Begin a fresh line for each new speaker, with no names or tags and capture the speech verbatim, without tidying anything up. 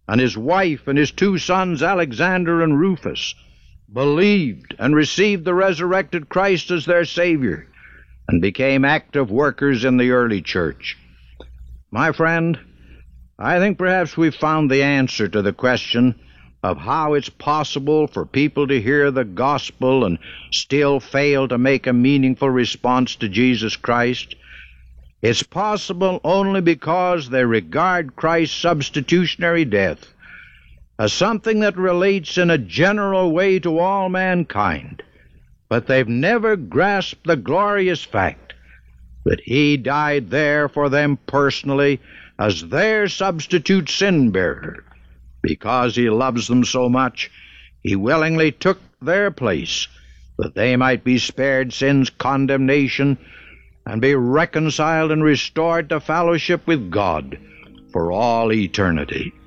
and his wife and his two sons, Alexander and Rufus, believed and received the resurrected Christ as their Savior and became active workers in the early church. My friend, I think perhaps we've found the answer to the question of how it's possible for people to hear the gospel and still fail to make a meaningful response to Jesus Christ. It's possible only because they regard Christ's substitutionary death as something that relates in a general way to all mankind, but they've never grasped the glorious fact that he died there for them personally as their substitute sin-bearer. Because he loves them so much, he willingly took their place, that they might be spared sin's condemnation and be reconciled and restored to fellowship with God for all eternity.